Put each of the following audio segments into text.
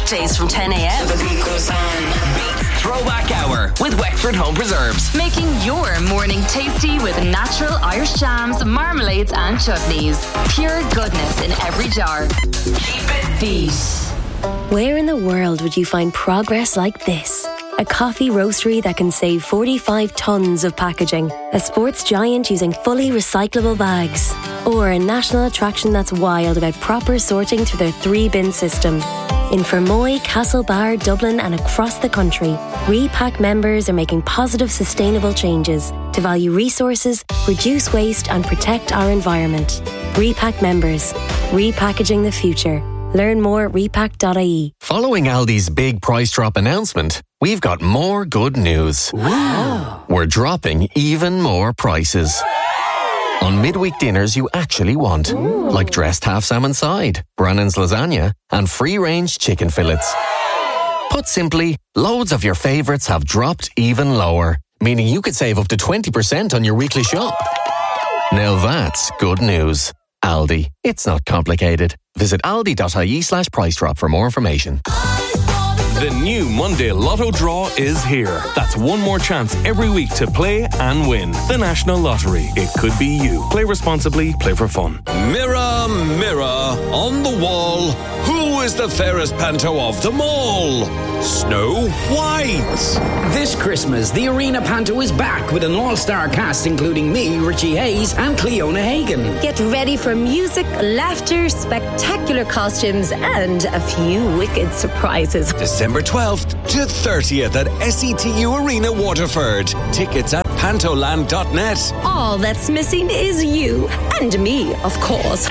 weekdays from 10 a.m. The beat goes on. Beats Throwback Hour with Wexford Home Preserves. Making your morning tasty with natural Irish jams, marmalades and chutneys. Pure goodness in every jar. Keep it Beat. Where in the world would you find progress like this? A coffee roastery that can save 45 tonnes of packaging. A sports giant using fully recyclable bags. Or a national attraction that's wild about proper sorting through their 3-bin system. In Fermoy, Castlebar, Dublin and across the country, Repack members are making positive, sustainable changes to value resources, reduce waste and protect our environment. Repack members. Repackaging the future. Learn more at repack.ie. Following Aldi's big price drop announcement, we've got more good news. Wow. We're dropping even more prices. On midweek dinners you actually want, like dressed half salmon side, Brannan's lasagna, and free-range chicken fillets. Put simply, loads of your favourites have dropped even lower, meaning you could save up to 20% on your weekly shop. Now that's good news. Aldi. It's not complicated. Visit aldi.ie/price drop for more information. The new Monday Lotto draw is here. That's one more chance every week to play and win. The National Lottery. It could be you. Play responsibly. Play for fun. Mirror, mirror on the wall, who is the fairest panto of them all? Snow White. This Christmas, the Arena Panto is back with an all-star cast including me, Richie Hayes, and Cleona Hagan. Get ready for music, laughter, spectacular costumes, and a few wicked surprises. December 12th to 30th at SETU Arena Waterford. Tickets at pantoland.net. All that's missing is you and me, of course.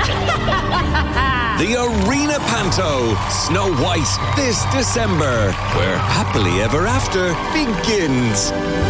The Arena Panto, Snow White, this December, where happily ever after begins.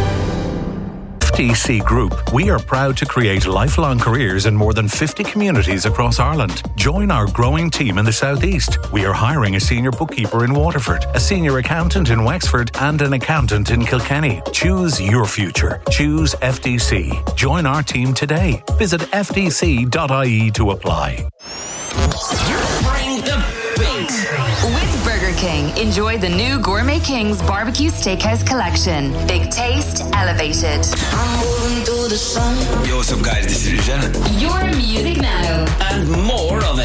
FTC Group. We are proud to create lifelong careers in more than 50 communities across Ireland. Join our growing team in the southeast. We are hiring a senior bookkeeper in Waterford, a senior accountant in Wexford, and an accountant in Kilkenny. Choose your future. Choose FTC. Join our team today. Visit ftc.ie to apply. Bring the beat. With Burger King, enjoy the new Gourmet King's Barbecue Steakhouse Collection. Big taste, elevated. I'm moving through the sun. Yo, what's up guys, this is Regina. Your music now. And more of it.